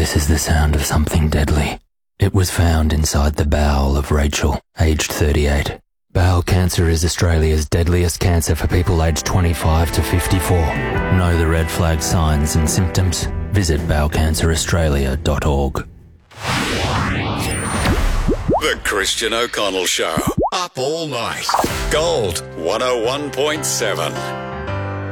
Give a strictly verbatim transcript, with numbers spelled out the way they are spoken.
This is the sound of something deadly. It was found inside the bowel of Rachel, aged thirty-eight. Bowel cancer is Australia's deadliest cancer for people aged twenty-five to fifty-four. Know the red flag signs and symptoms? Visit bowel cancer australia dot org. The Christian O'Connell Show. Up all night. Gold one oh one point seven.